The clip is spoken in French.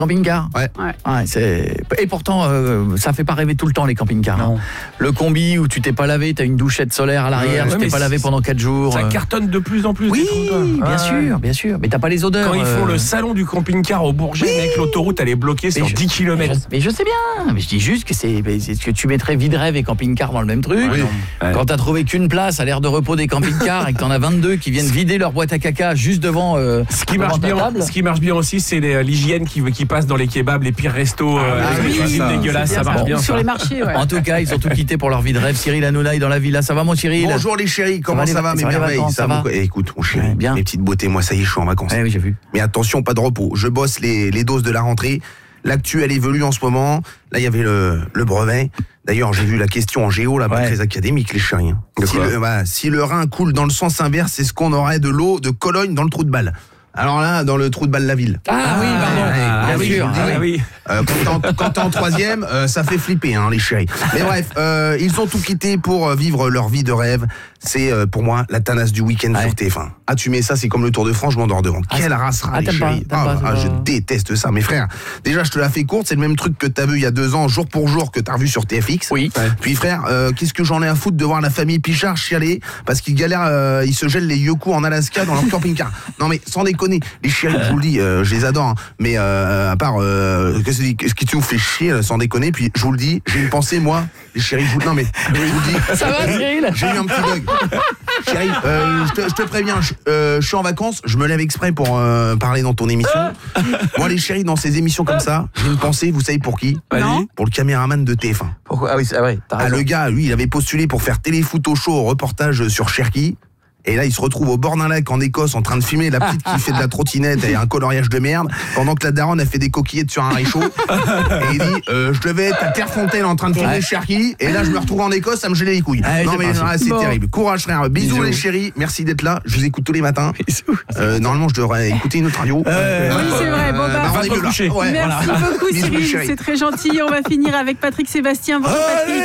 Camping-car. Ouais. Et pourtant, ça fait pas rêver tout le temps les camping-cars. Non. Le combi où tu t'es pas lavé, t'as une douchette solaire à l'arrière, tu t'es pas lavé pendant 4 jours. Ça cartonne de plus en plus. Oui, des trucs, bien sûr. Mais t'as pas les odeurs. Quand ils font le salon du camping-car au Bourget, mec, l'autoroute elle est bloquée sur 10 km. Mais je sais bien. Mais je dis juste que c'est ce que tu mettrais vide-rêve et camping-car dans le même truc. Quand t'as trouvé qu'une place à l'aire de repos des camping-cars et que t'en as 22 qui viennent vider leur boîte à caca juste devant ce qui marche bien aussi, c'est l'hygiène qui passe dans les kebabs, les pires restos, les cuisines dégueulasses, ça marche bien. Sur les marchés, En tout cas, ils ont tout quitté pour leur vie de rêve. Cyril Hanouna est dans la villa. Ça va, mon Cyril? Bonjour les chéris, comment ça va mes merveilles? Ça va. Écoute mon chéri, bien. mes petites beautés, moi ça y est, je suis en vacances. Oui, j'ai vu. Mais attention, pas de repos. Je bosse les doses de la rentrée. L'actu, elle évolue en ce moment. Là, il y avait le brevet. D'ailleurs, j'ai vu la question en géo, là, pas très académique, les chéris. Si le Rhin coule dans le sens inverse, c'est ce qu'on aurait de l'eau de Cologne dans le trou de balle. Alors là, dans le trou de balle la ville. Bien sûr. Quand t'es en troisième, ça fait flipper, les chéris. Mais bref, ils ont tout quitté pour vivre leur vie de rêve. C'est pour moi la tanasse du week-end sur TF1. Ah, tu mets ça, c'est comme le Tour de France, je m'endors devant. Quelle race, les chéris. Je déteste ça, mes frères. Déjà, je te la fais courte, c'est le même truc que t'as vu il y a 2 ans, jour pour jour, que t'as revu sur TFX. Oui. Puis frère, qu'est-ce que j'en ai à foutre de voir la famille Pichard chialer parce qu'ils galèrent, ils se gèlent les yoku en Alaska dans leur camping-car. Non mais sans déconner, les chéris, je vous le dis, je les adore, mais à part qu'est-ce qui nous fait chier, sans déconner. Puis je vous le dis, j'ai une pensée, moi, les chéris, je vous le dis. Ça va, Cyril? J'ai eu un petit bug. Chérie, je te préviens, je suis en vacances, je me lève exprès pour parler dans ton émission. Moi, les chéris, dans ces émissions comme ça, j'ai une pensée, vous savez pour qui? Non. Pour le caméraman de TF1. Pourquoi? Ah oui, c'est vrai. Le gars, lui, il avait postulé pour faire Téléfoot au show au reportage sur Cherki. Et là, il se retrouve au bord d'un lac en Écosse en train de filmer la petite qui fait de la trottinette et un coloriage de merde, pendant que la daronne a fait des coquillettes sur un réchaud. Et il dit, je devais être à Terrefontaine en train de filmer Cherki, et là, je me retrouve en Écosse, ça me gelait les couilles. Non mais c'est terrible. Courage frère. Bisous les chéris. Merci d'être là. Je vous écoute tous les matins. Normalement, je devrais écouter une autre radio. Oui, c'est vrai. Bon, rendez-vous là. merci beaucoup Cyril. C'est très gentil. On va finir avec Patrick Sébastien. Bonjour Patrick.